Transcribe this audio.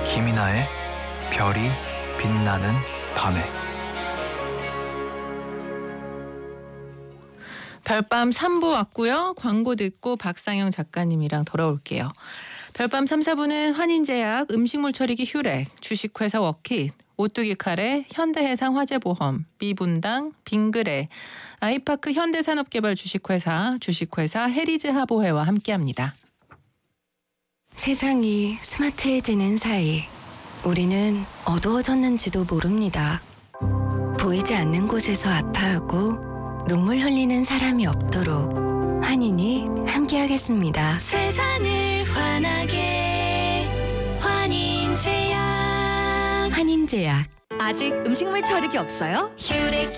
김이나의 별이 빛나는 밤에. 별밤 3부 왔고요. 광고 듣고 박상영 작가님이랑 돌아올게요. 별밤 3, 4부는 환인제약, 음식물 처리기 휴렉, 주식회사 워킷, 오뚜기 카레, 현대해상 화재보험, 미분당, 빙그레, 아이파크 현대산업개발 주식회사, 주식회사 해리즈하보회와 함께합니다. 세상이 스마트해지는 사이 우리는 어두워졌는지도 모릅니다. 보이지 않는 곳에서 아파하고 눈물 흘리는 사람이 없도록 환인이 함께하겠습니다. 세상을 환하게 환인제약. 환인제약. 아직 음식물 처리기 없어요? 휴렉